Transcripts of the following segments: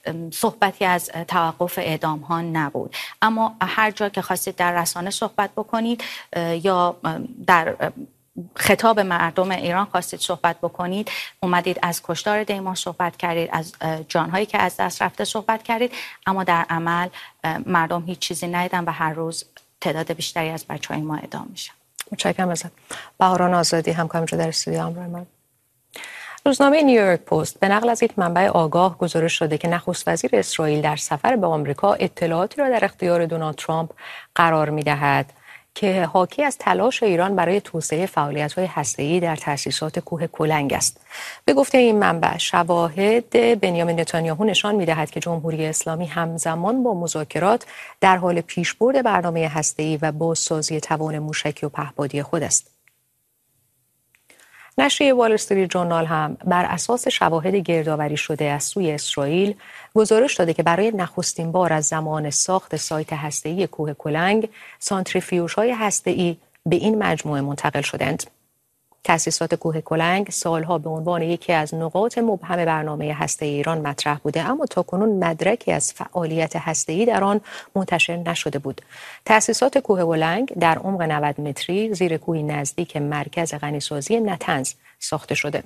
صحبتی از توقف اعدام ها نبود. اما هر جا که خواستید در رسانه صحبت بکنید یا در خطاب مردم ایران خواستید صحبت بکنید، اومدید از کشتار دیمان صحبت کردید، از جانهایی که از دست رفته صحبت کردید، اما در عمل مردم هیچ چیزی ندیدن و هر روز تعداد بیشتری از بچه‌های ما اعدام میشن. متشکرم ازت. بهاران آزادی، همکارم در استودیو همراه من. روزنامه نیویورک پست به نقل از یک منبع آگاه گزارش داده که نخست وزیر اسرائیل در سفر به آمریکا اطلاعاتی را در اختیار دونالد ترامپ قرار می‌دهد که حاکی از تلاش ایران برای توسعه فعالیت‌های هسته‌ای در تأسیسات کوه کلنگ است. به گفته این منبع، شواهد بنیامین نتانیاهو نشان می‌دهد که جمهوری اسلامی همزمان با مذاکرات در حال پیشبرد برنامه هسته‌ای و بازسازی توان موشکی و پهپادی خود است. نشریه وال استریت ژورنال هم بر اساس شواهد گردآوری شده از سوی اسرائیل گزارش داده که برای نخستین بار از زمان ساخت سایت هسته‌ای کوه کلنگ، سانتریفیوژهای هسته‌ای به این مجموعه منتقل شدند. تأسیسات کوه کلنگ سالها به عنوان یکی از نقاط مبهم برنامه هسته‌ای ایران مطرح بوده، اما تاکنون مدرکی از فعالیت هسته‌ای در آن منتشر نشده بود. تأسیسات کوه کلنگ در عمق 90 متری زیر کوهی نزدیک مرکز غنیسازی نتنز ساخته شده.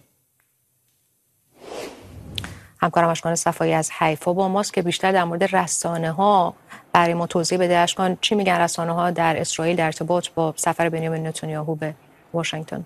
همکارم اشکان صفایی از حیفا با ماست که بیشتر در مورد رسانه‌ها برای ما توضیح بده. اشکان، چی میگن رسانه‌ها در اسرائیل در ارتباط با سفر بنیامین نتانیاهو به واشنگتن؟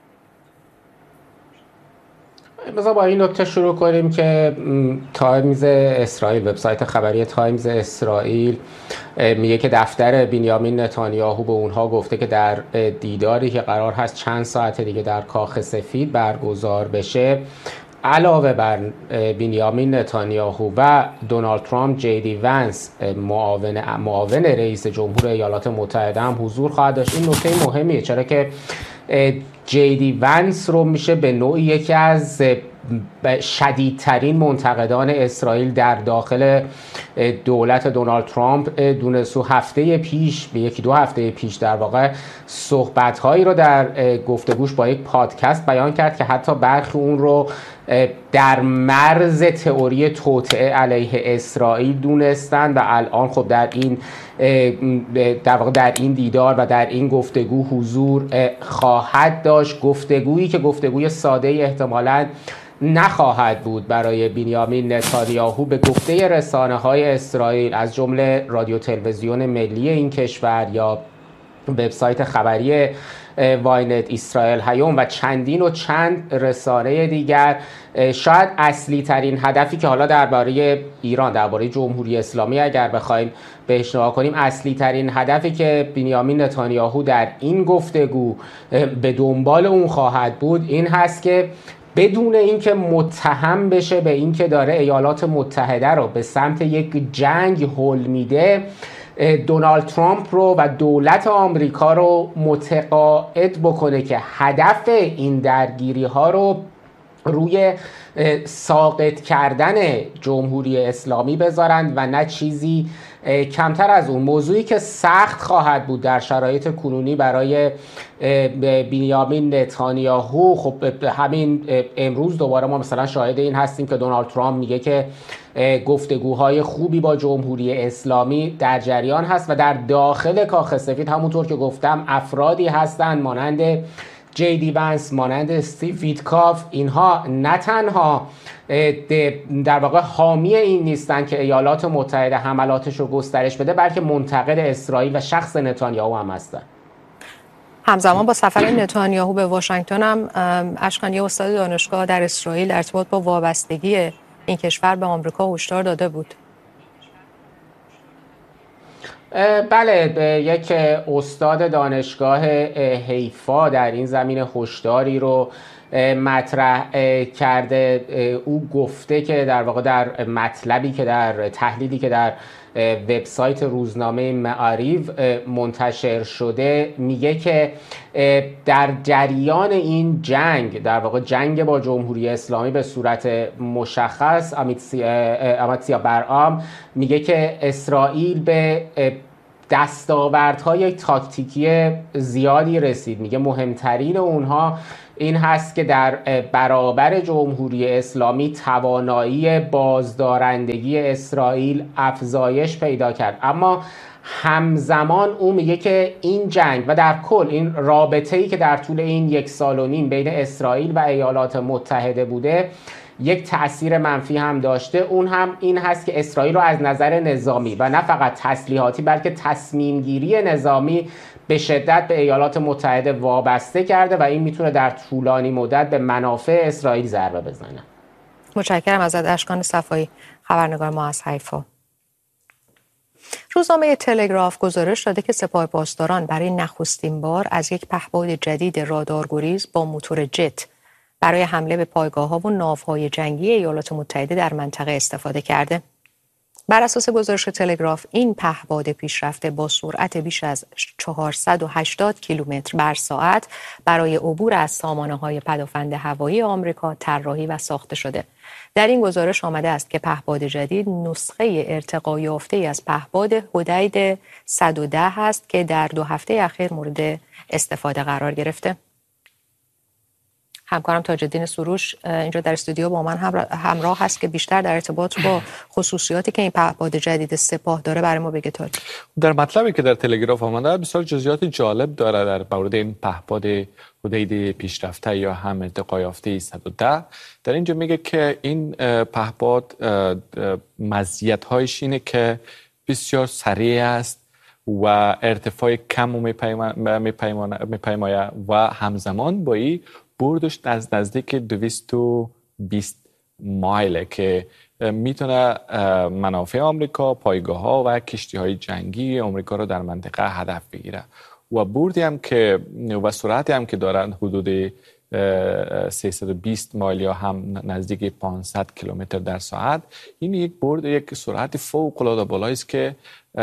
مثلا با این نکته شروع کنیم که تایمز اسرائیل، وبسایت خبری تایمز اسرائیل میگه که دفتر بنیامین نتانیاهو به اونها گفته که در دیداری که قرار هست چند ساعت دیگه در کاخ سفید برگزار بشه، علاوه بر بنیامین نتانیاهو و دونالد ترامپ، جی دی ونس معاون رئیس جمهور ایالات متحده هم حضور خواهد داشت. این نکته مهمیه، چرا که جی دی ونس رو میشه به نوعی یکی از شدیدترین منتقدان اسرائیل در داخل دولت دونالد ترامپ دونست. هفته پیش، به یکی دو هفته پیش در واقع صحبت‌هایی رو در گفتگوش با یک پادکست بیان کرد که حتی برخی اون رو در مرز تئوری توطئه علیه اسرائیل دونستن و الان خب در واقع در این دیدار و در این گفتگو حضور خواهد داشت. گفتگویی که گفتگوی ساده احتمالاً نخواهد بود برای بنیامین نتانیاهو. به گفته رسانه‌های اسرائیل از جمله رادیو تلویزیون ملی این کشور یا وبسایت خبری واینت اسرائیل هیوم و چند رسانه دیگر، شاید اصلی ترین هدفی که حالا درباره ایران، درباره جمهوری اسلامی اگر بخوایم بهش نگاه کنیم، اصلی ترین هدفی که بنیامین نتانیاهو در این گفتگو به دنبال اون خواهد بود این هست که بدون اینکه متهم بشه به اینکه داره ایالات متحده رو به سمت یک جنگ هل میده، دونالد ترامپ رو و دولت آمریکا رو متقاعد بکنه که هدف این درگیری ها رو روی ساقط کردن جمهوری اسلامی بذارند و نه چیزی کمتر از اون. موضوعی که سخت خواهد بود در شرایط کنونی برای بنیامین نتانیاهو، خب همین امروز دوباره ما مثلا شاهد این هستیم که دونالد ترامپ میگه که گفتگوهای خوبی با جمهوری اسلامی در جریان هست و در داخل کاخ سفید همونطور که گفتم افرادی هستند مانند جی دی ونس، مانند استیو ویتکاف. اینها نه تنها در واقع حامی این نیستن که ایالات متحده حملاتش رو گسترش بده، بلکه منتقد اسرائیل و شخص نتانیاهو هم هستن. همزمان با سفر نتانیاهو به واشنگتن هم اشکان، یه استاد دانشگاه در اسرائیل در ارتباط با وابستگی این کشور به آمریکا هشدار داده بود. بله، یک استاد دانشگاه حیفا در این زمینه هشداری رو مطرح کرده. او گفته که در واقع در مطلبی که در تحلیلی که در وبسایت روزنامه معاریف منتشر شده میگه که در جریان این جنگ، در واقع جنگ با جمهوری اسلامی به صورت مشخص، امیتسیا برام میگه که اسرائیل به دستاوردهای تاکتیکی زیادی رسید. میگه مهمترین اونها این هست که در برابر جمهوری اسلامی توانایی بازدارندگی اسرائیل افزایش پیدا کرد. اما همزمان او میگه که این جنگ و در کل این رابطه‌ای که در طول این 1.5 سال بین اسرائیل و ایالات متحده بوده یک تأثیر منفی هم داشته. اون هم این هست که اسرائیل رو از نظر نظامی و نه فقط تسلیحاتی بلکه تصمیم گیری نظامی به شدت به ایالات متحده وابسته کرده و این میتونه در طولانی مدت به منافع اسرائیل ضربه بزنه. متشکرم ازت اشکان صفایی، خبرنگار ما از حیفا. روزنامه تلگراف گزارش داده که سپاه پاسداران برای نخستین بار از یک پهپاد جدید رادارگریز با موتور جت برای حمله به پایگاه‌ها و ناوهای جنگی ایالات متحده در منطقه استفاده کرده. بر اساس گزارش تلگراف این پهپاد پیشرفته با سرعت بیش از 480 کیلومتر بر ساعت برای عبور از سامانه‌های پدافند هوایی آمریکا طراحی و ساخته شده. در این گزارش آمده است که پهپاد جدید نسخه ارتقا یافته‌ای از پهپاد حدید 110 است که در 2 هفته اخیر مورد استفاده قرار گرفته. همکارم تاج‌الدین سروش اینجا در استودیو با من همراه هست که بیشتر در ارتباط با خصوصیاتی که این پهپاد جدید سپاه داره برای ما بگه. تاج، در مطلبی که در تلگراف آمده بسیار جزئیات جالب داره در مورد این پهپاد حدید پیشرفته یا هم ارتقا یافته 110. در اینجا میگه که این پهپاد مزیت‌هایش اینه که بسیار سریع است و ارتفاع کم میپیماید و همزمان با این بردش نزدیک 220 مایله که میتونه منافع آمریکا، پایگاه‌ها و کشتی‌های جنگی آمریکا رو در منطقه هدف بگیره و بردی هم که و سرعتی هم که دارن حدود 320 مایل یا هم نزدیک 500 کیلومتر در ساعت. این یک سرعت فوق‌العاده بالایی است که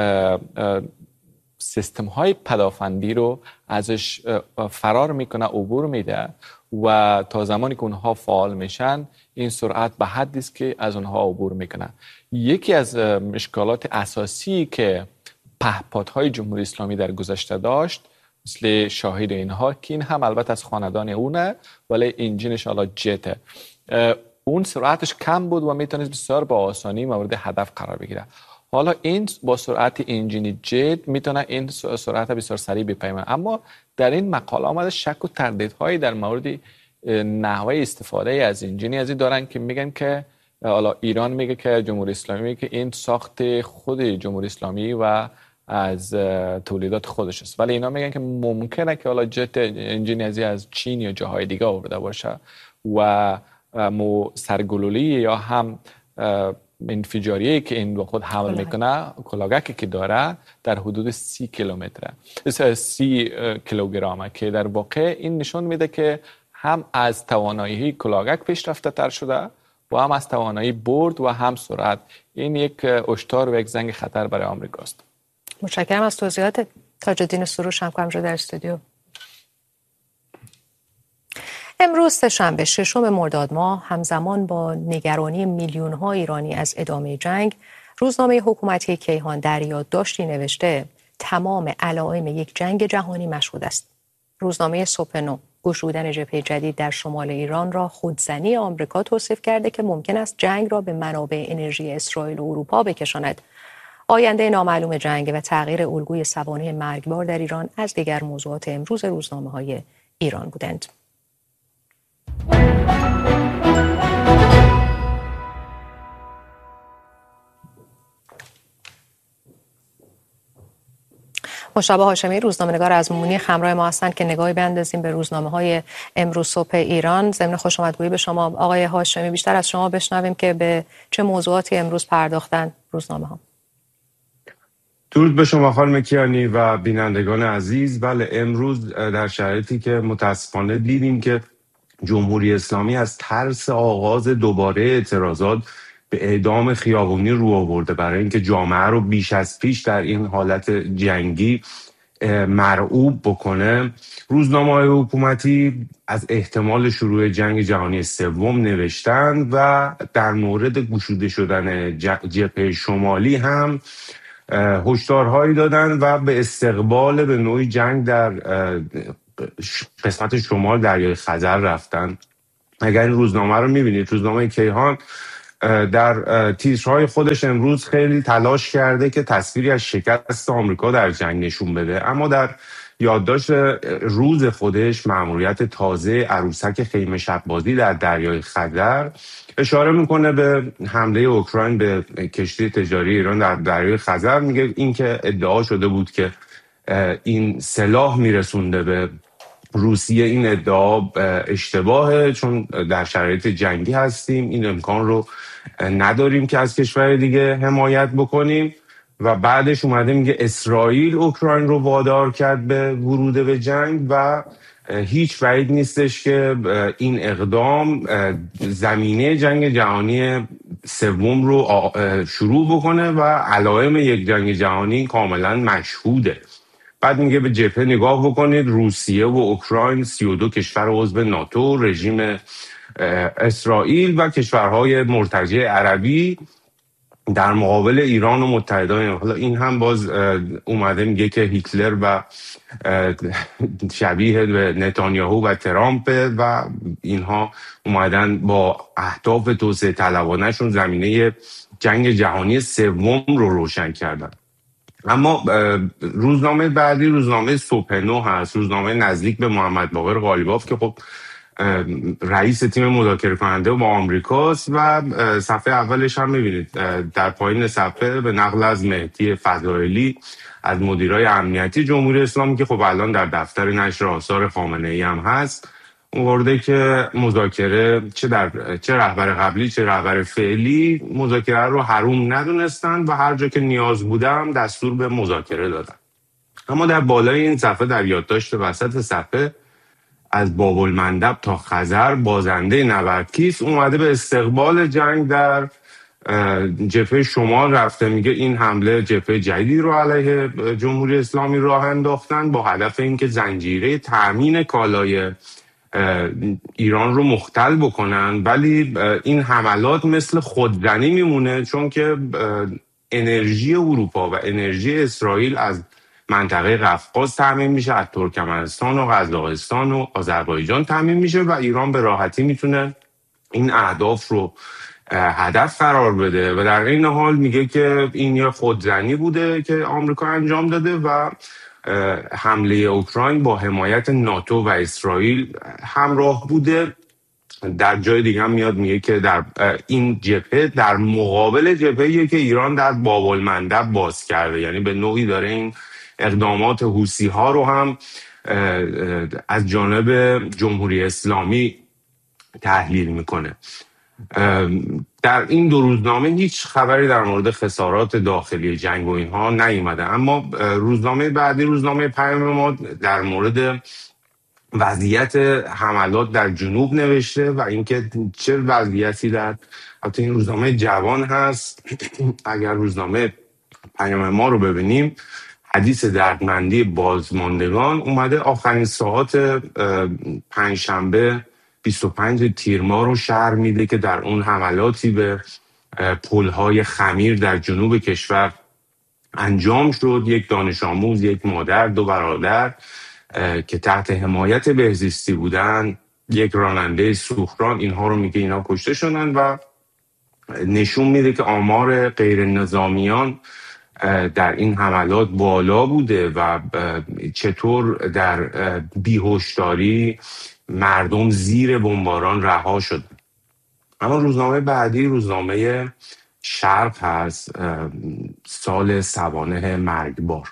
سیستم های پدافندی رو ازش فرار میکنه، عبور میده و تا زمانی که اونها فعال میشن این سرعت به حدی است که از اونها عبور میکنه. یکی از اشکالات اساسی که پهپادهای جمهوری اسلامی در گذشته داشت مثل شاهد اینها که این هم البته از خاندان اونه ولی انجینش حالا جته، اون سرعتش کم بود و میتونست بسیار با آسانی مورد هدف قرار بگیره. حالا این با سرعت انجین جت میتونه این سرعت بسیار سریع بپیمونه. اما در این مقاله آمده شک و تردیدهایی در مورد نحوه استفاده از انجینی از این دارن که میگن که حالا ایران میگه که جمهوری اسلامی میگه که این ساخت خود جمهوری اسلامی و از تولیدات خودش است، ولی اینا میگن که ممکنه که حالا جت انجینی از چین یا جاهای دیگه آورده باشه و سرگلولی یا هم انفجاریه که این با خود حمل میکنه کلاگکی که داره در حدود 30 کیلومتره 30 کیلوگرمه که در واقع این نشون میده که هم از توانایی کلاگک پیشرفته تر شده و هم از توانایی برد و هم سرعت. این یک هشدار و یک زنگ خطر برای آمریکا است. متشکرم از توضیحات تاج‌الدین سروش، همکارم رو در استودیو. امروز سه‌شنبه 6 مرداد ماه همزمان با نگرانی میلیون‌ها ایرانی از ادامه جنگ، روزنامه حکومتی کیهان در یادداشتی نوشته تمام علائم یک جنگ جهانی مشهود است. روزنامه صبح نو گشودن جبهه جدید در شمال ایران را خودزنی آمریکا توصیف کرده که ممکن است جنگ را به منابع انرژی اسرائیل و اروپا بکشاند. آینده نامعلوم جنگ و تغییر الگوی سوانح مرگبار در ایران از دیگر موضوعات امروز روزنامه‌های ایران بودند. مشتبه هاشمی روزنامه‌نگار از مونیخ همراه ما هستند که نگاهی بندازیم به روزنامه‌های امروز صبح ایران. ضمن خوش آمدگویی به شما آقای هاشمی، بیشتر از شما بشنویم که به چه موضوعاتی امروز پرداختن روزنامه‌ها. درود به شما خانم کیانی و بینندگان عزیز. بله، امروز در شرایطی که متاسفانه دیدیم که جمهوری اسلامی از ترس آغاز دوباره اعتراضات به اعدام خیابانی رو آورده برای اینکه جامعه رو بیش از پیش در این حالت جنگی مرعوب بکنه، روزنامه‌های حکومتی از احتمال شروع جنگ جهانی سوم نوشتن و در مورد گشوده شدن جبهه شمالی هم هشدارهایی دادن و به استقبال به نوعی جنگ در قسمت شمال دریای خزر رفتن. اگر این روزنامه رو میبینید، روزنامه کیهان در تیترهای خودش امروز خیلی تلاش کرده که تصویری از شکست آمریکا در جنگ نشون بده، اما در یادداشت روز خودش مأموریت تازه عروسک خیمه شب‌بازی در دریای خزر اشاره میکنه به حمله اوکراین به کشتی تجاری ایران در دریای خزر. میگه این که ادعا شده بود که این سلاح میرسونده به روسیه، این ادعا اشتباهه، چون در شرایط جنگی هستیم، این امکان رو نداریم که از کشور دیگه حمایت بکنیم. و بعدش اومده میگه اسرائیل اوکراین رو وادار کرد به ورود به جنگ و هیچ بعید نیستش که این اقدام زمینه جنگ جهانی سوم رو شروع بکنه و علائم یک جنگ جهانی کاملا مشهوده. بعد میگه به جبهه نگاه بکنید، روسیه و اوکراین 32 کشور عضو ناتو، رژیم اسرائیل و کشورهای مرتجع عربی در مقابل ایران و متحدان. حالا این هم باز اومده میگه که هیتلر و شبیه به نتانیاهو و ترامپ و اینها اومدن با اهداف توسعه طلبانه‌شون زمینه جنگ جهانی سوم رو روشن کردن. اما روزنامه بعدی روزنامه صبح نو هست، روزنامه نزدیک به محمد باقر قالیباف که خب رئیس تیم مذاکره کننده با آمریکاست و صفحه اولش هم میبینید در پایین صفحه به نقل از مهدی فضائلی از مدیرای امنیتی جمهوری اسلامی که خب الان در دفتر نشر آثار خامنه‌ای هم هست آورده که مذاکره چه رهبر قبلی چه رهبر فعلی مذاکره رو حروم ندونستن و هر جا که نیاز بوده هم دستور به مذاکره دادن. اما در بالای این صفحه در یادداشت وسط صفحه از باب‌المندب تا خزر بازنده نبردکیست اومده به استقبال جنگ در جبهه شمال رفته. میگه این حمله جبهه جدیدی رو علیه جمهوری اسلامی راه انداختن با هدف اینکه زنجیره تامین کالای ایران رو مختل بکنن، ولی این حملات مثل خودزنی میمونه چون که انرژی اروپا و انرژی اسرائیل از منطقه قفقاز تامین میشه، از ترکمنستان و قزاقستان و آذربایجان تامین میشه و ایران به راحتی میتونه این اهداف رو هدف قرار بده. و در این حال میگه که این یه خودزنی بوده که آمریکا انجام داده و حمله اوکراین با حمایت ناتو و اسرائیل همراه بوده. در جای دیگه هم میاد میگه که در این جبهه در مقابل جبهه‌ایه که ایران در باب‌المندب باز کرده، یعنی به نوعی داره این اقدامات حوثی ها رو هم از جانب جمهوری اسلامی تحلیل میکنه. در این دو روزنامه هیچ خبری در مورد خسارات داخلی جنگ و اینها نیومده، اما روزنامه بعدی روزنامه پیام ما در مورد وضعیت حملات در جنوب نوشته و اینکه چه وضعیتی در البته این روزنامه جوان هست. اگر روزنامه پیام ما رو ببینیم، حدیث دردمندی بازماندگان اومده آخرین ساعات پنجشنبه 25 تیر ماه رو شرح میده که در اون حملاتی به پل‌های خمیر در جنوب کشور انجام شد. یک دانش آموز، یک مادر، دو برادر که تحت حمایت بهزیستی بودن، یک راننده سوخران، اینها رو میگه اینا کشته شدن و نشون میده که آمار غیر نظامیان در این حملات بالا بوده و چطور در بیهوشداری مردم زیر بمباران رها شد. اما روزنامه بعدی روزنامه شرق هست، سال سوانح مرگبار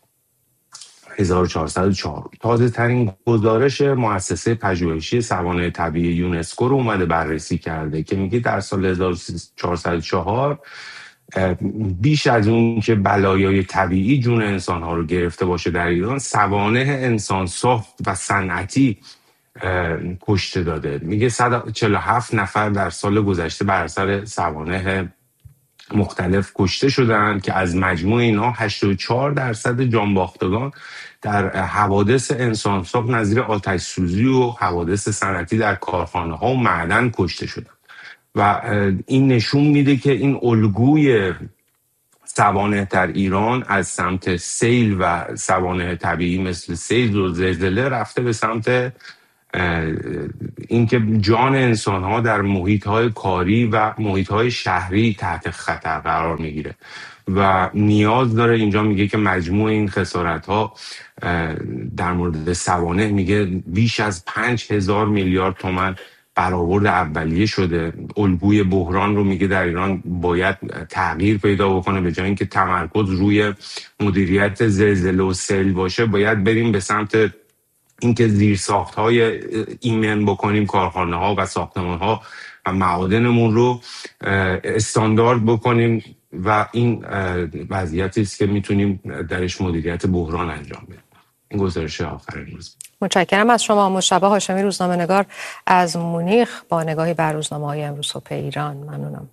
1404. تازه ترین گزارش مؤسسه پژوهشی سوانح طبیعی یونسکو رو اومده بررسی کرده که میگه در سال 1404 بیش از اون که بلایای طبیعی جون انسان‌ها رو گرفته باشه در ایران، سوانح انسان ساخت و صنعتی کشته داده. میگه 147 نفر در سال گذشته بر اثر سوانح مختلف کشته شدند که از مجموع اینها 84% جانباختگان در حوادث انسان ساخت نظیر آتش سوزی و حوادث صنعتی در کارخانه ها و معدن کشته شدند. و این نشون میده که این الگوی سوانح در ایران از سمت سیل و سوانح طبیعی مثل سیل و زلزله رفته به سمت اینکه جان انسان‌ها در محیط‌های کاری و محیط‌های شهری تحت خطر قرار میگیره و نیاز داره. اینجا میگه که مجموع این خسارت‌ها در مورد سوانح میگه بیش از 5,000 میلیارد تومان برآورد اولیه شده. الگوی بحران رو میگه در ایران باید تغییر پیدا بکنه، به جای اینکه تمرکز روی مدیریت زلزله و سیل باشه باید بریم به سمت اینکه زیرساخت‌های ایمن بکنیم کارخانه‌ها و ساختمان‌ها و معادنمون رو استاندارد بکنیم و این وضعیتی است که میتونیم درش مدیریت بحران انجام بدیم. این گزارش آخر امروز. متشکرم از شما مجتبی هاشمی، روزنامه‌نگار از مونیخ، با نگاهی بر روزنامه‌های امروز صبح ایران. ممنونم.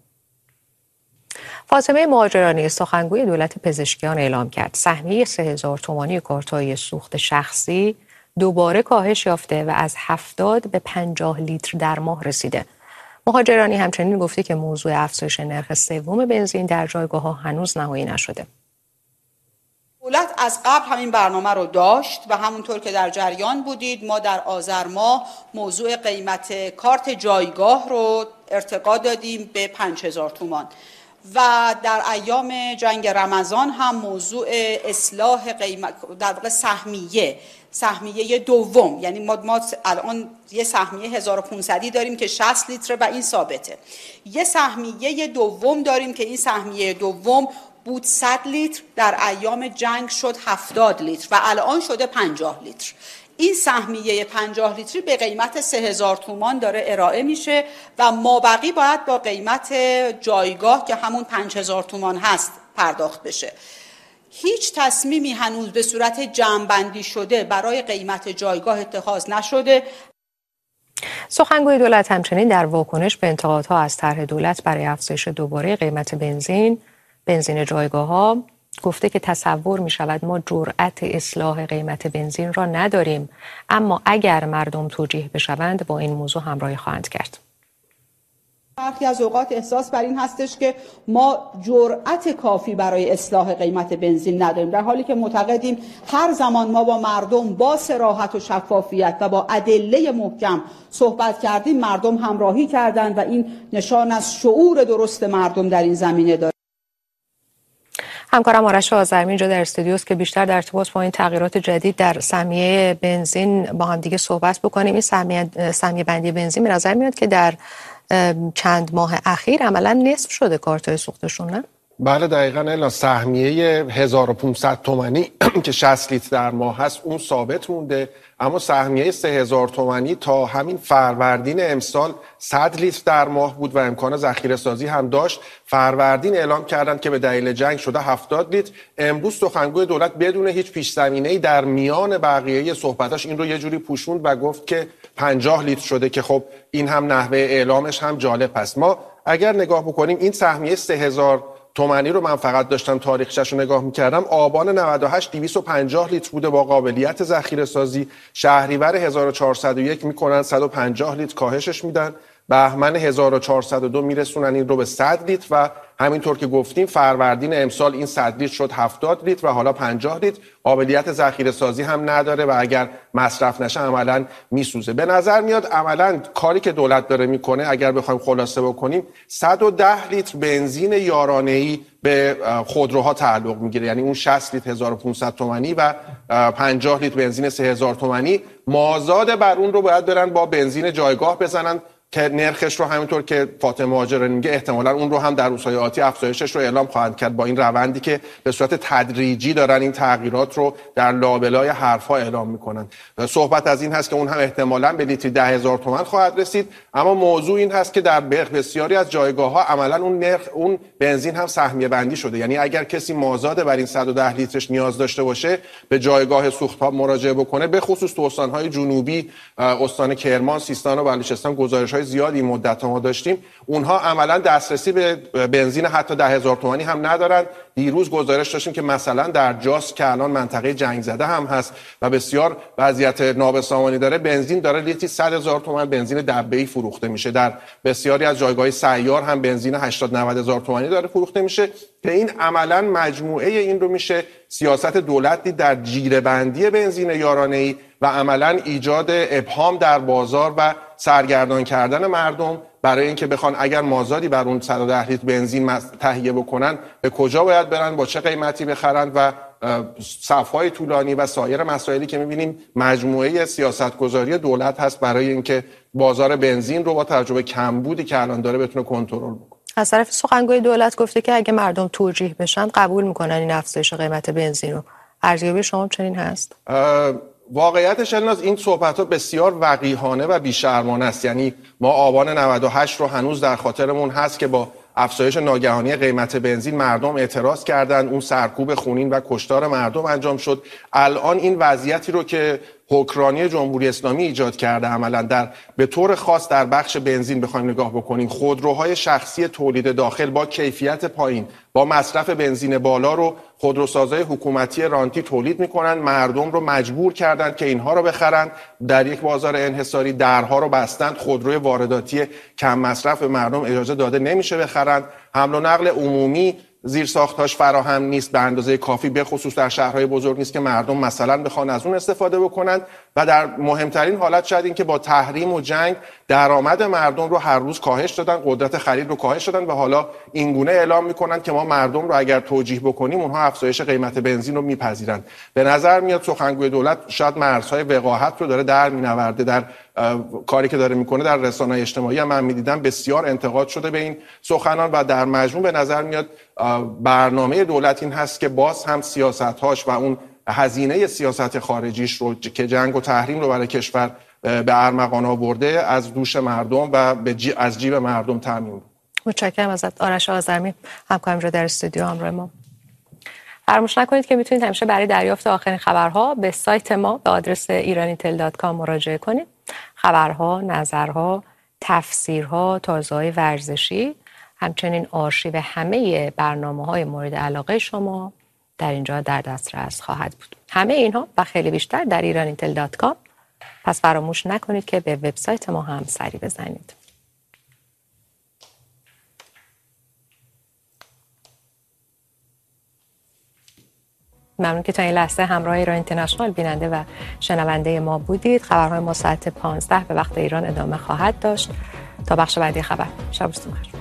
فاطمه مهاجرانی، سخنگوی دولت پزشکیان، اعلام کرد سهمیه 3000 تومانی کارت‌های سوخت شخصی دوباره کاهش یافته و از 70 به 50 لیتر در ماه رسیده. مهاجرانی همچنین گفته که موضوع افزایش نرخ سوم بنزین در جایگاه‌ها هنوز نهایی نشده. دولت از قبل همین برنامه رو داشت و همونطور که در جریان بودید ما در آذر ماه موضوع قیمت کارت جایگاه رو ارتقا دادیم به 5000 تومان و در ایام جنگ رمضان هم موضوع اصلاح قیمت در واقع سهمیه دوم، یعنی ما الان یه سهمیه 1500 داریم که 60 لیتر و این ثابته. یه سهمیه دوم داریم که این سهمیه دوم بود 100 لیتر، در ایام جنگ شد 70 لیتر و الان شده 50 لیتر. این سهمیه 50 لیتری به قیمت 3000 تومان داره ارائه میشه و مابقی باید با قیمت جایگاه که همون 5000 تومان هست پرداخت بشه. هیچ تصمیمی هنوز به صورت جمع‌بندی شده برای قیمت جایگاه اتخاذ نشده. سخنگوی دولت همچنین در واکنش به انتقادها از طرح دولت برای افزایش دوباره قیمت بنزین جایگاه‌ها گفته که تصور می شود ما جرأت اصلاح قیمت بنزین را نداریم، اما اگر مردم توجیه بشوند با این موضوع همراهی خواهند کرد. برخی از اوقات احساس بر این هستش که ما جرأت کافی برای اصلاح قیمت بنزین نداریم، در حالی که معتقدیم هر زمان ما با مردم با صراحت و شفافیت و با ادله محکم صحبت کردیم مردم همراهی کردند و این نشان از شعور درست مردم در این زمینه داره. همکارم آرش آذرمی اینجا در استودیوست که بیشتر در ارتباط با این تغییرات جدید در سهمیه بنزین با هم دیگه صحبت بکنیم. این سهمیه بندی بنزین به نظر میاد که در چند ماه اخیر عملا نصف شده کارت‌های سوختشون، نه؟ بله دقیقاً. الان سهمیه 1500 تومانی که 60 لیتر در ماه هست اون ثابت مونده، اما سهمیه 3000 تومانی تا همین فروردین امسال 100 لیتر در ماه بود و امکان ذخیره سازی هم داشت. فروردین اعلام کردند که به دلیل جنگ شده 70 لیتر. امروز سخنگوی دولت بدون هیچ پیش زمینه‌ای در میان بقیه صحبتاش این رو یه جوری پوشوند و گفت که 50 لیتر شده که خب این هم نحوه اعلامش هم جالب است. ما اگر نگاه بکنیم این سهمیه 3000 تومانی رو من فقط داشتم تاریخچه‌شو نگاه می‌کردم، آبان 98 250 لیتر بوده با قابلیت ذخیره سازی، شهریور 1401 میکنن 150 لیتر کاهشش میدن، بهمن 1402 میرسونن این رو به 100 لیتر و همینطور که گفتیم فروردین امسال این 100 لیتر شد 70 لیتر و حالا 50 لیتر. قابلیت ذخیره سازی هم نداره و اگر مصرف نشه عملاً میسوزه. به نظر میاد عملاً کاری که دولت داره میکنه اگر بخوایم خلاصه بکنیم 110 لیتر بنزین یارانه‌ای به خودروها تعلق میگیره، یعنی اون 60 لیتر 1500 تومانی و 50 لیتر بنزین 3000 تومانی مازاد بر اون رو باید برن با بنزین جایگاه بزنن که نرخش رو همینطور که فاطمه مهاجرانی میگه احتمالاً اون رو هم در روزهای آتی افزایشش رو اعلام خواهند کرد با این روندی که به صورت تدریجی دارن این تغییرات رو در لابلای حرفا اعلام میکنن. صحبت از این هست که اون هم احتمالاً به لیتری 10,000 تومان خواهد رسید، اما موضوع این هست که در بسیاری از جایگاه‌ها عملاً اون بنزین هم سهمیه بندی شده، یعنی اگر کسی مازاد بر این 110 لیترش نیاز داشته باشه به جایگاه سوخت‌ها مراجعه بکنه، به خصوص تو استان‌های جنوبی، استان کرمان، سیستان و بلوچستان گزارش‌های های زیادی مدت ما داشتیم، اونها عملا دسترسی به بنزین حتی 10,000 تومانی هم ندارن. دیروز گزارش داشتیم که مثلا در جاس که الان منطقه جنگ زده هم هست و بسیار وضعیت نابسامانی داره، بنزین داره لیتری 100,000 تومان بنزین دبه‌ای فروخته میشه. در بسیاری از جایگاه سیار هم بنزین 80-90,000 تومانی داره فروخته میشه که این عملا مجموعه این رو میشه سیاست دولت دید در جیره‌بندی بنزین یارانه‌ای و عملا ایجاد ابهام در بازار و سرگردان کردن مردم برای اینکه بخوان اگر مازادی بر اون 110 لیتر بنزین تهیه بکنن به کجا باید برن، با چه قیمتی بخرن و صف‌های طولانی و سایر مسائلی که می‌بینیم مجموعه سیاست‌گذاری دولت هست برای اینکه بازار بنزین رو با توجه به کمبودی که الان داره بتونه کنترل بکنه. از طرف سخنگوی دولت گفته که اگه مردم توجیه بشن قبول میکنن این افزایش قیمت بنزین رو. ارزیابی شما چنین هست؟ واقعیتش این صحبت‌ها بسیار وقیحانه و بی‌شرمانه است. یعنی ما آبان 98 رو هنوز در خاطرمون هست که با افزایش ناگهانی قیمت بنزین مردم اعتراض کردند، اون سرکوب خونین و کشتار مردم انجام شد. الان این وضعیتی رو که حکمرانی جمهوری اسلامی ایجاد کرده عملا به طور خاص در بخش بنزین بخوایم نگاه بکنیم، خودروهای شخصی تولید داخل با کیفیت پایین با مصرف بنزین بالا رو خودروسازهای حکومتی رانتی تولید میکنن، مردم رو مجبور کردن که اینها رو بخرن. در یک بازار انحصاری درها رو بستند، خودروی وارداتی کم مصرف به مردم اجازه داده نمیشه بخرن. حمل و نقل عمومی زیرساختاش فراهم نیست به اندازه کافی، به خصوص در شهرهای بزرگ نیست که مردم مثلا بخوان از اون استفاده بکنن. و در مهمترین حالت شاید این که با تحریم و جنگ درآمد مردم رو هر روز کاهش دادن، قدرت خرید رو کاهش دادن و حالا اینگونه اعلام میکنن که ما مردم رو اگر توجیه بکنیم اونها افزایش قیمت بنزین رو میپذیرن. به نظر میاد سخنگوی دولت شاید مرزهای وقاحت رو داره در مینورده. در کاری که داره میکنه در رسانه‌های اجتماعی هم من میدیدم بسیار انتقاد شده به این سخنان و در مجموع به نظر میاد برنامه دولت این هست که باز هم سیاست‌هاش و اون هزینه سیاست خارجیش رو که جنگ و تحریم رو برای کشور به ارمغان آورده از دوش مردم و از جیب مردم تامین بود. متشکرم ازت آرش آذرمی، همکارم رو در استودیو همراه ما. فراموش نکنید که میتونید همیشه برای دریافت آخرین خبرها به سایت ما به آدرس iranitel.com مراجعه کنید. خبرها، نظرها، تفسیرها، تازه‌های ورزشی، همچنین آرشیو همه برنامه‌های مورد علاقه شما در اینجا در دسترس خواهد بود. همه اینها و خیلی بیشتر در iranitel.com. پس فراموش نکنید که به وبسایت ما هم سری بزنید. ممنون که تا این لحظه همراه ایران اینترنشنال بیننده و شنونده ما بودید. خبرهای ما ساعت 15 به وقت ایران ادامه خواهد داشت. تا بخش بعدی خبر. شب روزتون بخیر.